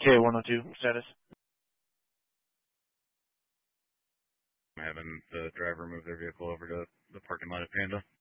K102 status. Having the driver move their vehicle over to the parking lot at Panda.